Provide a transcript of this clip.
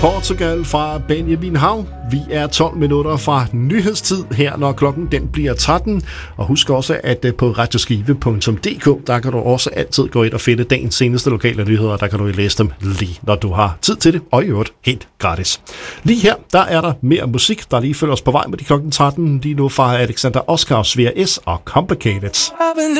Portugal fra Benjamin Hav. Vi er 12 minutter fra nyhedstid her, når klokken den bliver 13. Og husk også, at på radioskive.dk, der kan du også altid gå ind og finde dagens seneste lokale nyheder. Der kan du læse dem lige, når du har tid til det, og i øvrigt helt gratis. Lige her, der er der mere musik, der lige følger os på vej med de klokken 13. Lige nu fra Alexander Oscar, Svea S og Complicated.